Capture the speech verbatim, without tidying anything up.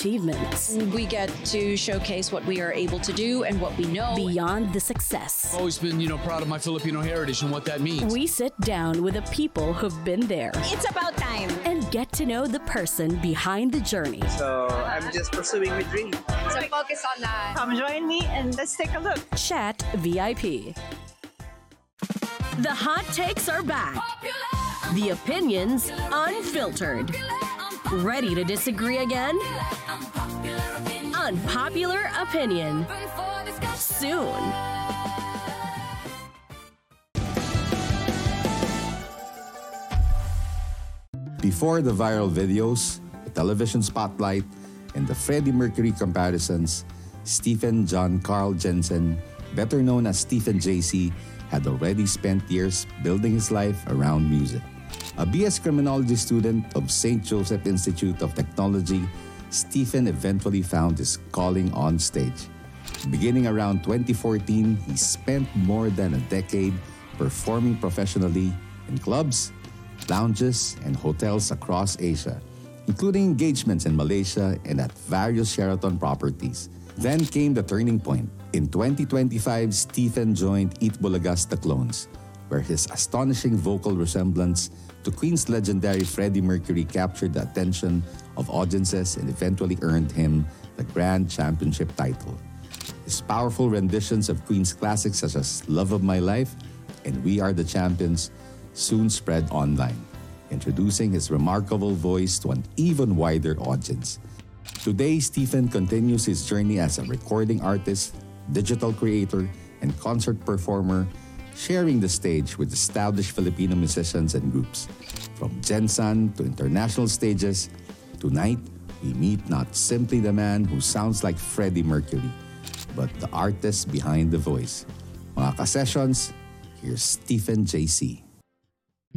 achievements. We get to showcase what we are able to do and what we know. Beyond the success. Always been, you know, proud of my Filipino heritage and what that means. We sit down with the people who've been there. It's about time. And get to know the person behind the journey. So I'm just pursuing my dream. So focus on that. Come join me and let's take a look. Chat V I P. The hot takes are back. The opinions unfiltered. Ready to disagree again? Unpopular opinion. Soon. Before the viral videos, the television spotlight, and the Freddie Mercury comparisons, Stephen John Carl Jensen, better known as Stephen J C, had already spent years building his life around music. A B S Criminology student of Saint Joseph Institute of Technology, Stephen eventually found his calling on stage. Beginning around twenty fourteen, he spent more than a decade performing professionally in clubs, lounges, and hotels across Asia, including engagements in Malaysia and at various Sheraton properties. Then came the turning point. In twenty twenty-five, Stephen joined Eat Bulaga's The Clones, where his astonishing vocal resemblance to Queen's legendary Freddie Mercury captured the attention of audiences and eventually earned him the Grand Championship title. His powerful renditions of Queen's classics such as Love of My Life and We Are the Champions soon spread online, introducing his remarkable voice to an even wider audience. Today, Stephen continues his journey as a recording artist, digital creator, and concert performer, sharing the stage with established Filipino musicians and groups. From Gensan to international stages, tonight, we meet not simply the man who sounds like Freddie Mercury, but the artist behind the voice. Mga ka-sessions, here's Stephen J C.